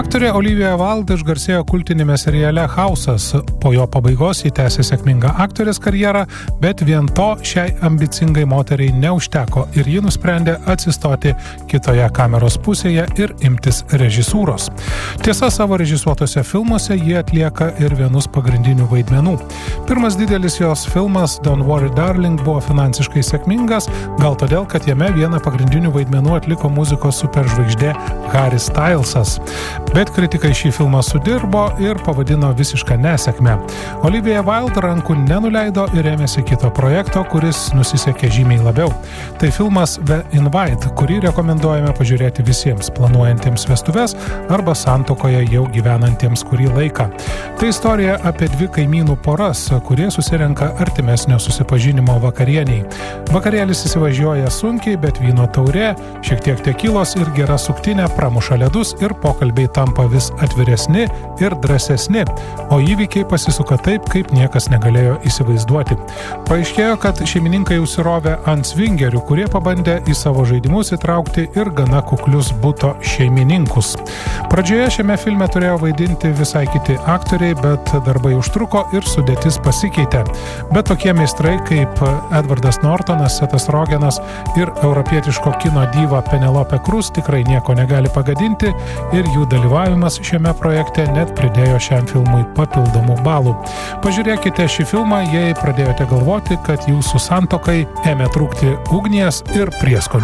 Aktorė Olivia Wilde išgarsėjo kultinėme seriale Hausas. Po jo pabaigos ji tęsė sėkmingą aktorės karjerą, bet vien to šiai ambicingai moteriai neužteko ir ji nusprendė atsistoti kitoje kameros pusėje ir imtis režisūros. Tiesa, savo režisuotose filmuose ji atlieka ir vienus pagrindinių vaidmenų. Pirmas didelis jos filmas Don't Worry Darling buvo finansiškai sėkmingas, gal todėl, kad jame vieną pagrindinių vaidmenų atliko muzikos superžvaigždė Harry Stylesas. Bet kritikai šį filmą sudirbo ir pavadino visišką nesėkmę. Olivia Wilde rankų nenuleido ir ėmėsi kito projekto, kuris nusisekė žymiai labiau. Tai filmas The Invite, kurį rekomenduojame pažiūrėti visiems planuojantiems vestuves arba santuokoje jau gyvenantiems kurį laiką. Tai istorija apie dvi kaimynų poras, kurie susirenka artimesnio susipažinimo vakarieniai. Vakarėlis įsivažiuoja sunkiai, bet vyno taurė, šiek tiek tekilos ir gera suktinė pramuša ledus ir pokalbiai tampa vis atviresni ir drąsesni, o įvykiai pasisuka taip, kaip niekas negalėjo įsivaizduoti. Paaiškėjo, kad šeimininkai užsirovė ant svingerių, kurie pabandė į savo žaidimus įtraukti ir gana kuklius buto šeimininkus. Pradžioje šiame filme turėjo vaidinti visai kiti aktoriai, bet darbai užtruko ir sudėtis pasikeitė. Bet tokie meistrai kaip Edwardas Nortonas, Setas Rogenas ir europietiško kino diva Penelope Cruz tikrai nieko negali pagadinti ir jų dalyvavimas šiame projekte net pridėjo šiam filmui papildomų balų. Pažiūrėkite šį filmą, jei pradėjote galvoti, kad jūsų santuokai ėmė trūkti ugnies ir prieskonių.